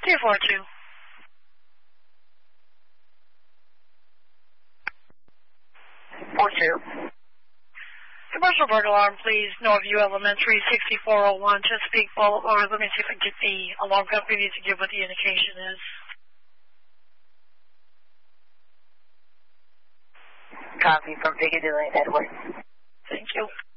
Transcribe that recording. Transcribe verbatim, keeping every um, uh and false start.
two four two. four two. Commercial burglar alarm, please. Northview Elementary, sixty-four oh one, Chesapeake Boulevard. Let me see if I can get the alarm company to give what the indication is. Copy from Piccadilly, Edward. Thank you.